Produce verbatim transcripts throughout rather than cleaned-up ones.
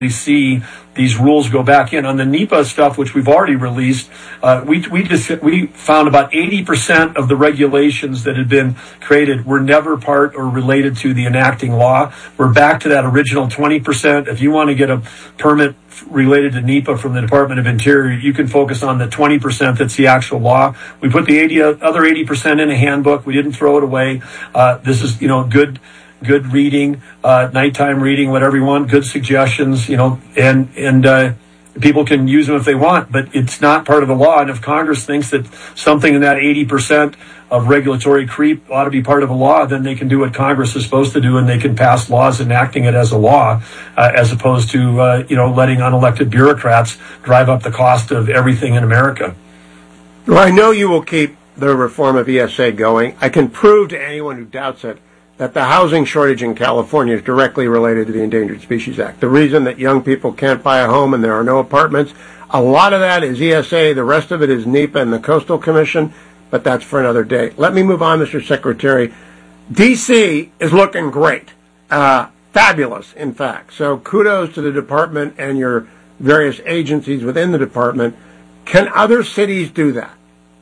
see these rules go back in. On the NEPA stuff, which we've already released, uh, we we just we found about eighty percent of the regulations that had been created were never part or related to the enacting law. We're back to that original twenty percent. If you want to get a permit related to NEPA from the Department of Interior, you can focus on the twenty percent that's the actual law. We put the eighty, other eighty percent in a handbook. We didn't throw it away. Uh, this is, you know, good good reading, uh, nighttime reading, whatever you want, good suggestions, you know, and, and, uh, people can use them if they want, but it's not part of the law. And if Congress thinks that something in that eighty percent of regulatory creep ought to be part of a law, then they can do what Congress is supposed to do, and they can pass laws enacting it as a law, uh, as opposed to, uh, you know, letting unelected bureaucrats drive up the cost of everything in America. Well, I know you will keep the reform of E S A going. I can prove to anyone who doubts it that the housing shortage in California is directly related to the Endangered Species Act. The reason that young people can't buy a home and there are no apartments, a lot of that is E S A, the rest of it is NEPA and the Coastal Commission, but that's for another day. Let me move on, Mister Secretary. D C is looking great, uh, fabulous, in fact. So kudos to the department and your various agencies within the department. Can other cities do that?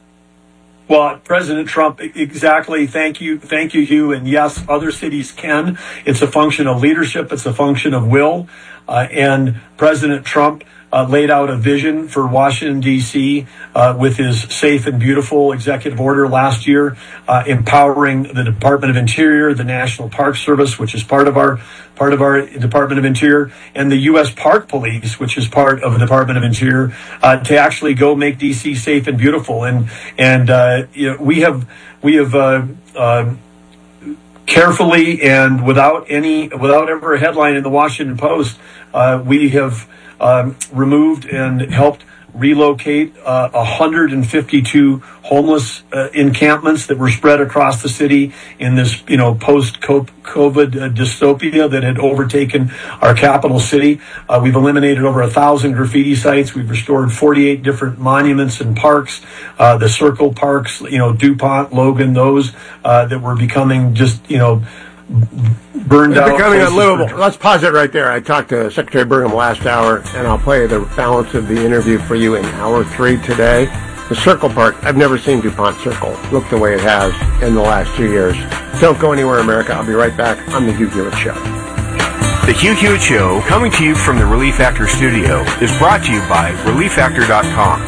Well, President Trump, exactly. Thank you. Thank you, Hugh. And yes, other cities can. It's a function of leadership. It's a function of will. Uh, and President Trump uh, laid out a vision for Washington, D C uh, with his Safe and Beautiful executive order last year, uh, empowering the Department of Interior, the National Park Service, which is part of our part of our Department of Interior, and the U S Park Police, which is part of the Department of Interior, uh, to actually go make D C safe and beautiful. And and uh, you know, we have we have uh, uh, carefully and without any without ever a headline in the Washington Post, uh, we have um, removed and helped relocate uh, one hundred fifty-two homeless uh, encampments that were spread across the city in this, you know, post-COVID uh, dystopia that had overtaken our capital city. Uh, we've eliminated over a thousand graffiti sites. We've restored forty-eight different monuments and parks, uh, the Circle Parks, you know, DuPont, Logan, those uh, that were becoming just, you know, burned it's out. Becoming unlivable. Let's pause it right there. I talked to Secretary Burgum last hour, and I'll play the balance of the interview for you in hour three today. The Circle Park, I've never seen DuPont Circle look the way it has in the last two years. Don't go anywhere, America. I'll be right back on The Hugh Hewitt Show. The Hugh Hewitt Show, coming to you from the Relief Factor studio, is brought to you by relief factor dot com.